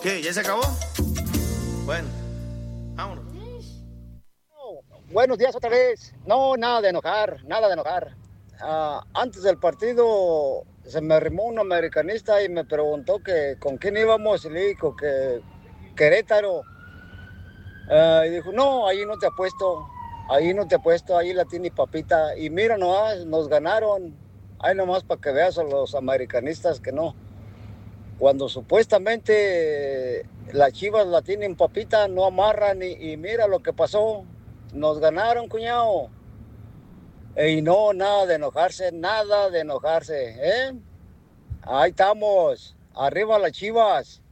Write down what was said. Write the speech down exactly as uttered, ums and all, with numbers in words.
¿Qué? ¿Ya se acabó? Bueno, vámonos. Buenos días otra vez. No, nada de enojar, nada de enojar. Ah, antes del partido se me arrimó un americanista y me preguntó que con quién íbamos y le dijo que Querétaro. Ah, y dijo, no, ahí no te apuesto, ahí no te apuesto, ahí la tiene papita. Y mira nomás, nos ganaron. Ahí nomás para que veas a los americanistas que no. Cuando supuestamente las Chivas la tienen papita, no amarran y, y mira lo que pasó. Nos ganaron, cuñado. Y no, nada de enojarse, nada de enojarse, ¿eh? Ahí estamos, arriba las Chivas.